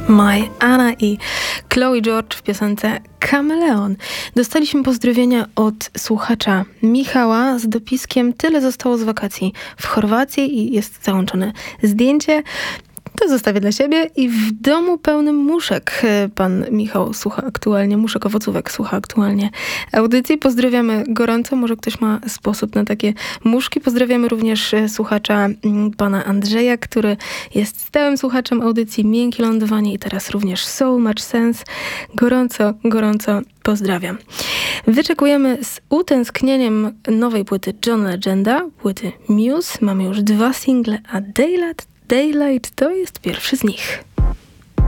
My Anna i Chloe George w piosence Kameleon. Dostaliśmy pozdrowienia od słuchacza Michała z dopiskiem: tyle zostało z wakacji w Chorwacji i jest załączone zdjęcie. To zostawię dla siebie. I w domu pełnym muszek pan Michał słucha aktualnie, muszek owocówek słucha aktualnie audycji. Pozdrawiamy gorąco, może ktoś ma sposób na takie muszki. Pozdrawiamy również słuchacza pana Andrzeja, który jest stałym słuchaczem audycji Miękkie Lądowanie i teraz również So Much Sense. Gorąco pozdrawiam. Wyczekujemy z utęsknieniem nowej płyty John Legenda, płyty Muse. Mamy już 2 single, a Daylight to jest pierwszy z nich.